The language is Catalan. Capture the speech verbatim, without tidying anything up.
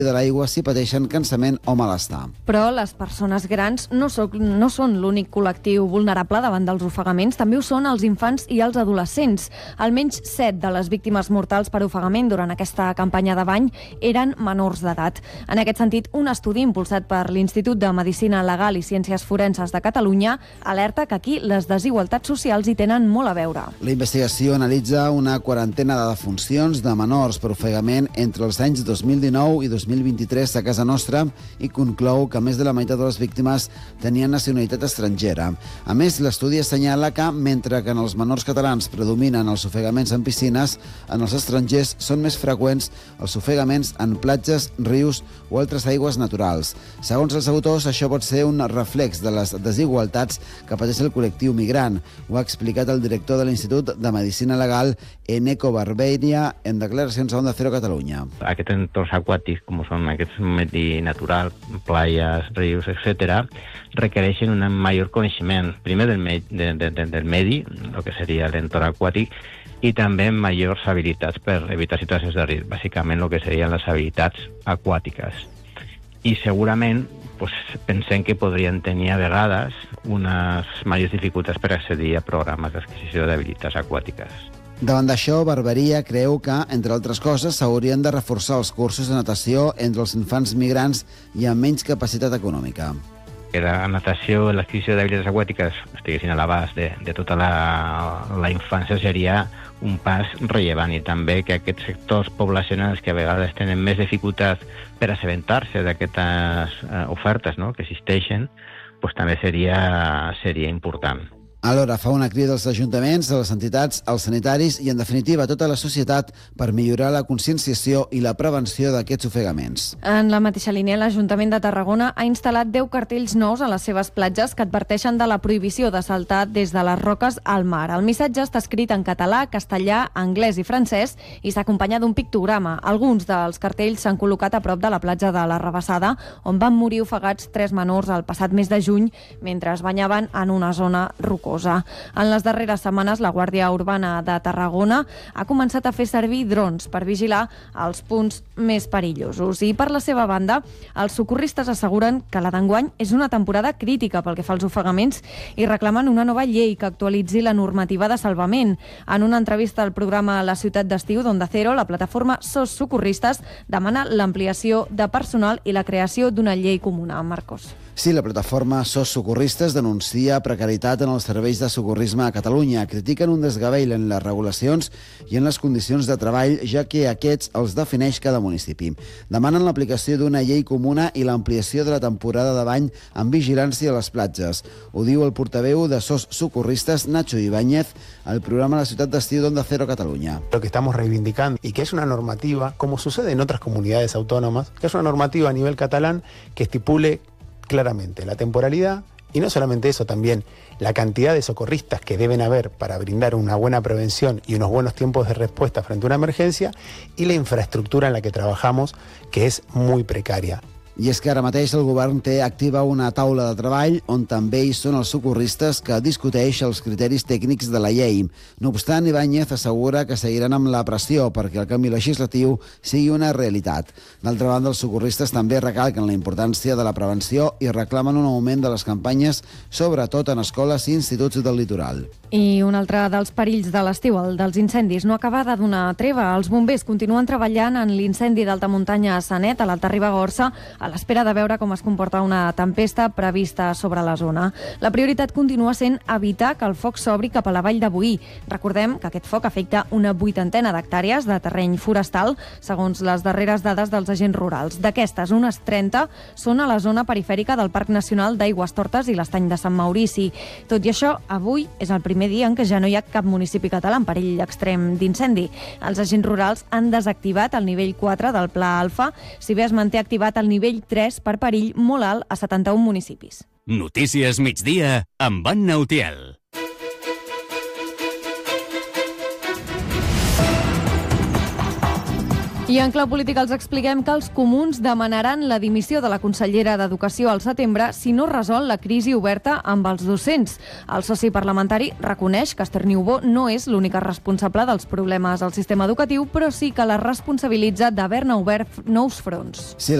de l'aigua si pateixen cansament o malestar. Però les persones grans no, soc, no són l'únic col·lectiu vulnerable davant dels ofegaments, també ho són els infants i els adolescents. Almenys set de les víctimes mortals per ofegament durant aquesta campanya de bany eren menors d'edat. En aquest sentit, un estudi impulsat per l'Institut de Medicina Legal i Ciències Forenses de Catalunya alerta que aquí les desigualtats socials hi tenen molt a veure. La investigació analitza una quarantena de defuncions de menors per ofegament entre els anys dos mil dinou i dos mil vint-i-tres a casa nostra i conclou que més de la meitat de les víctimes tenien nacionalitat estrangera. A més, l'estudi assenyala que, mentre que en els menors catalans predominen els ofegaments en piscines, en els estrangers són més freqüents els ofegaments en platges, rius o altres aigües naturals. Segons els autors, això pot ser un reflex de les desigualtats que pateix el col·lectiu migrant. Ho ha explicat el director de l'Institut de Medicina Legal, Eneco Barberia, en declaracions a Onda Cero Catalunya. Aquests entorns aquàtics, com són aquests medi natural, playas, rius, etcètera, requereixen un major coneixement, primer del, me de, de, de, del medi, el que seria l'entorn aquàtic, i també majors habilitats per evitar situacions de risc, bàsicament el que serien les habilitats aquàtiques. I segurament pues, pensem que podrien tenir a vegades unes majors dificultats per accedir a programes d'adquisició d'habilitats aquàtiques. Davant d'això, Barberia creu que, entre altres coses, s'haurien de reforçar els cursos de natació entre els infants migrants i amb menys capacitat econòmica. Que la natació i l'adquisició d'habilitats aquàtiques estiguessin a l'abast de, de tota la, la infància seria un pas rellevant, i també que aquests sectors poblacionals que a vegades tenen més dificultats per assabentar-se d'aquestes eh, ofertes, no?, que existeixen, pues, també seria, seria important. Alhora, fa una crida als ajuntaments, a les entitats, als sanitaris i, en definitiva, a tota la societat per millorar la conscienciació i la prevenció d'aquests ofegaments. En la mateixa línia, l'Ajuntament de Tarragona ha instal·lat deu cartells nous a les seves platges que adverteixen de la prohibició de saltar des de les roques al mar. El missatge està escrit en català, castellà, anglès i francès i s'acompanya d'un pictograma. Alguns dels cartells s'han col·locat a prop de la platja de la Rabassada, on van morir ofegats tres menors el passat mes de juny mentre es banyaven en una zona rocosa. En les darreres setmanes, la Guàrdia Urbana de Tarragona ha començat a fer servir drons per vigilar els punts més perillosos. I, per la seva banda, els socorristes asseguren que la d'enguany és una temporada crítica pel que fa als ofegaments i reclamen una nova llei que actualitzi la normativa de salvament. En una entrevista al programa La Ciutat d'Estiu d'Onda Cero, la plataforma S O S Socorristes demana l'ampliació de personal i la creació d'una llei comuna. Marcos. Sí, la plataforma S O S Socorristes denuncia precarietat en els serveis de socorrisme a Catalunya. Critiquen un desgavell en les regulacions i en les condicions de treball, ja que aquests els defineix cada municipi. Demanen l'aplicació d'una llei comuna i l'ampliació de la temporada de bany amb vigilància a les platges. Ho diu el portaveu de S O S Socorristes, Nacho Ibáñez, al programa La Ciutat d'Estiu d'Onda Cero Catalunya. Lo que estamos reivindicando y que es una normativa, como sucede en otras comunidades autónomas, que es una normativa a nivel catalán que estipule claramente la temporalidad y no solamente eso, también la cantidad de socorristas que deben haber para brindar una buena prevención y unos buenos tiempos de respuesta frente a una emergencia y la infraestructura en la que trabajamos, que es muy precaria. I és que ara mateix el govern té activa una taula de treball on també hi són els socorristes que discuteix els criteris tècnics de la llei. No obstant, Ibáñez assegura que seguiran amb la pressió perquè el canvi legislatiu sigui una realitat. D'altra banda, els socorristes també recalquen la importància de la prevenció i reclamen un augment de les campanyes, sobretot en escoles i instituts del litoral. I un altre dels perills de l'estiu, el dels incendis, no acaba de donar treva. Els bombers continuen treballant en l'incendi d'alta muntanya a Sanet, a l'Alta Ribagorça, a l'espera de veure com es comporta una tempesta prevista sobre la zona. La prioritat continua sent evitar que el foc s'obri cap a la vall de Boí. Recordem que aquest foc afecta una vuitantena d'hectàrees de terreny forestal, segons les darreres dades dels agents rurals. D'aquestes, unes trenta són a la zona perifèrica del Parc Nacional d'Aigüestortes i l'Estany de Sant Maurici. Tot i això, avui és el primer dia en què ja no hi ha cap municipi català en perill extrem d'incendi. Els agents rurals han desactivat el nivell quatre del Pla Alfa, si bé es manté activat el nivell tres per perill molt alt a setanta-un municipis. Notícies migdia amb Anna Utiel. I en clau política els expliquem que els comuns demanaran la dimissió de la consellera d'Educació al setembre si no resol la crisi oberta amb els docents. El soci parlamentari reconeix que Esther Niubó no és l'única responsable dels problemes al sistema educatiu, però sí que la responsabilitza d'haver-ne obert nous fronts. Sí,